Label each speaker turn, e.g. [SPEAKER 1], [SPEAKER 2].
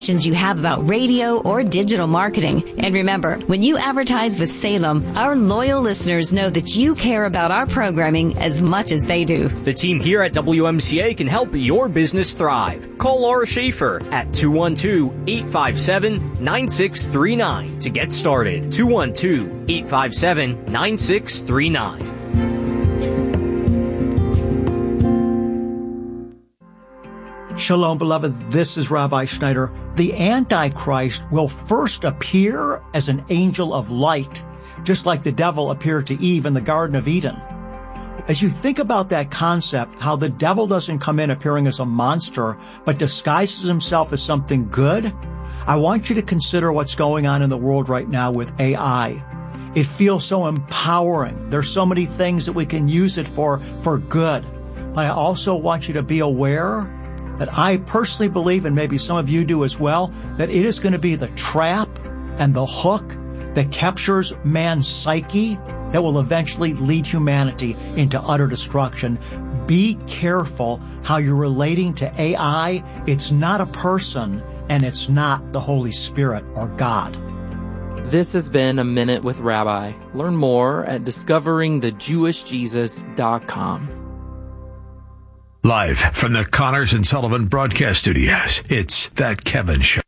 [SPEAKER 1] you have about radio or digital marketing. And remember, when you advertise with Salem, our loyal listeners know that you care about our programming as much as they do.
[SPEAKER 2] The team here at WMCA can help your business thrive. Call Laura Schaefer at 212-857-9639 to get started. 212-857-9639.
[SPEAKER 3] Shalom, beloved. This is Rabbi Schneider. The Antichrist will first appear as an angel of light, just like the devil appeared to Eve in the Garden of Eden. As you think about that concept, how the devil doesn't come in appearing as a monster, but disguises himself as something good, I want you to consider what's going on in the world right now with AI. It feels so empowering. There's so many things that we can use it for good. But I also want you to be aware that I personally believe, and maybe some of you do as well, that it is going to be the trap and the hook that captures man's psyche that will eventually lead humanity into utter destruction. Be careful how you're relating to AI. It's not a person, and it's not the Holy Spirit or God.
[SPEAKER 4] This has been A Minute with Rabbi. Learn more at discoveringthejewishjesus.com.
[SPEAKER 5] Live from the Connors and Sullivan Broadcast Studios, it's That Kevin Show.